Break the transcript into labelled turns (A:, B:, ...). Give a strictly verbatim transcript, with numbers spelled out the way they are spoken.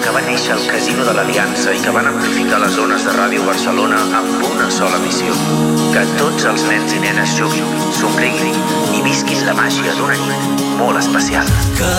A: que va néixer al Casino de l'Aliança i que van amplificar les zones de Ràdio Barcelona amb una sola missió. Que tots els nens i nenes juguin, somriguin i visquin la màgia d'una nit molt especial.
B: Que